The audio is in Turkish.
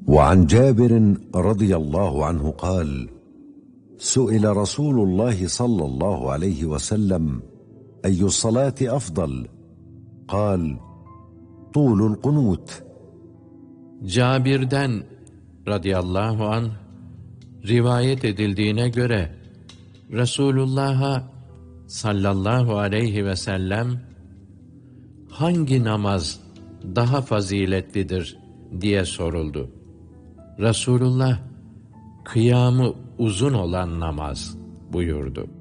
وعن جابر رضي الله عنه قال: سئل رسول الله صلى الله عليه وسلم: أي الصلاة أفضل؟ قال: طول القنوت. Cabir'den radıyallahu anh rivayet edildiğine göre Resulullah'a sallallahu aleyhi ve sellem hangi namaz daha faziletlidir diye soruldu. Resulullah kıyamı uzun olan namaz buyurdu.